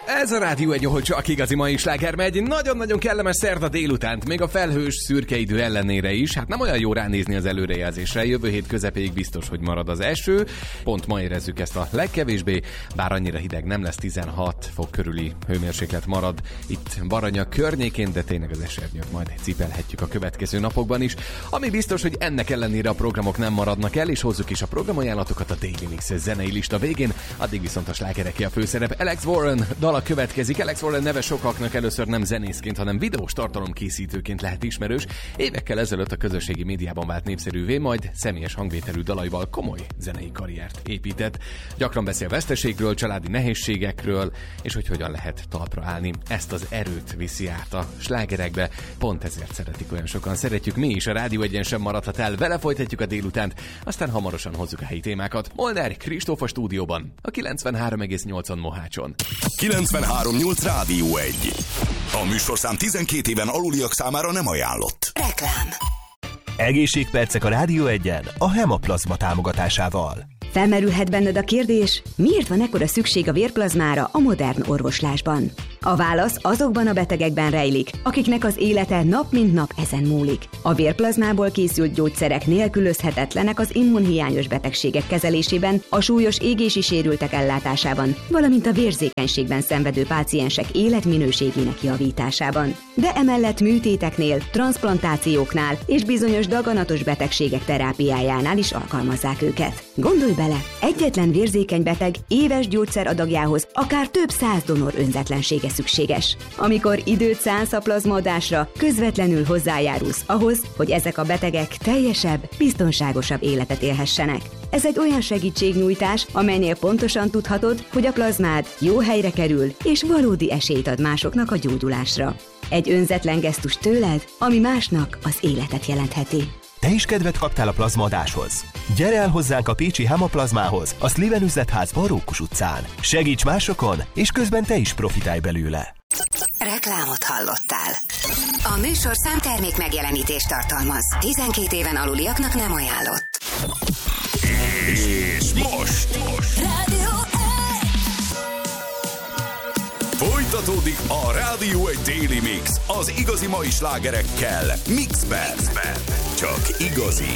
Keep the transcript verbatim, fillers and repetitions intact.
Ez a Rádió egy, ahol csak igazi mai sláger megy. Nagyon-nagyon kellemes szerda délutánt, még a felhős, szürke idő ellenére is. Hát nem olyan jó ránézni az előrejelzésre. Jövő hét közepéig biztos, hogy marad az eső. Pont ma érezzük ezt a legkevésbé, bár annyira hideg nem lesz, tizenhat fok körüli hőmérséklet marad itt Baranya környékén, de tényleg az esernyőt majd cipelhetjük a következő napokban is. Ami biztos, hogy ennek ellenére a programok nem maradnak el, és hozzuk is a programajánlatokat a Daily Mix zenei lista végén. Addig viszont a slágereké a főszerep. Alex Warren dala következik. Alex Warren neve sokaknak először nem zenészként, hanem videós tartalomkészítőként lehet ismerős. Évekkel ezelőtt a közösségi médiában vált népszerűvé, majd személyes hangvételű dalaival komoly zenei karriert épített. Gyakran beszél veszteségről, családi nehézségekről, és hogy hogyan lehet talpra állni. Ezt az erőt viszi át a slágerekbe. Pont ezért szeretik olyan sokan. Szeretjük mi is, a Rádió egyen sem maradhat el. Vele folytatjuk a délutánt, aztán hamarosan hozzuk a helyi témákat. Molnár Kristóf a stúdióban, a kilencvenhárom egész nyolcon Mohácson. kilencvenhárom nyolc Rádió egy. A műsorszám tizenkét éven aluliak számára nem ajánlott. Reklám. Egészségpercek a Rádió egyen a Hemaplazma támogatásával. Felmerülhet benned a kérdés, miért van ekkora szükség a vérplazmára a modern orvoslásban? A válasz azokban a betegekben rejlik, akiknek az élete nap mint nap ezen múlik. A vérplazmából készült gyógyszerek nélkülözhetetlenek az immunhiányos betegségek kezelésében, a súlyos égési sérültek ellátásában, valamint a vérzékenységben szenvedő páciensek életminőségének javításában. De emellett műtéteknél, transzplantációknál és bizonyos daganatos betegségek terápiájánál is alkalmazzák őket. Gondolj bele, egyetlen vérzékeny beteg éves gyógyszeradagjához akár több száz donor önzetlensége szükséges. Amikor időt szánsz a plazmaadásra, közvetlenül hozzájárulsz ahhoz, hogy ezek a betegek teljesebb, biztonságosabb életet élhessenek. Ez egy olyan segítségnyújtás, amelynél pontosan tudhatod, hogy a plazmád jó helyre kerül, és valódi esélyt ad másoknak a gyógyulásra. Egy önzetlen gesztus tőled, ami másnak az életet jelentheti. Te is kedvet kaptál a plazmaadáshoz? Gyere el hozzánk a pécsi Hemaplazmához, a Sliven üzletházban Rókus utcán. Segíts másokon, és közben te is profitálj belőle. Reklámot hallottál. A műsorszám termék megjelenítést tartalmaz. tizenkét éven aluliaknak nem ajánlott. És most, most. Rádió Folytatódik a Rádió egy Daily Mix az igazi mai slágerekkel Mixben. Csak igazi.